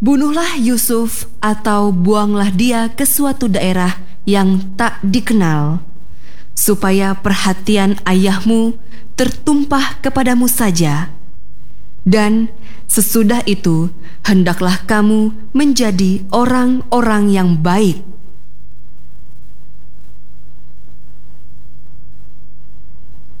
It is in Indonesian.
Bunuhlah Yusuf atau buanglah dia ke suatu daerah yang tak dikenal, supaya perhatian ayahmu tertumpah kepadamu saja. Dan sesudah itu hendaklah kamu menjadi orang-orang yang baik.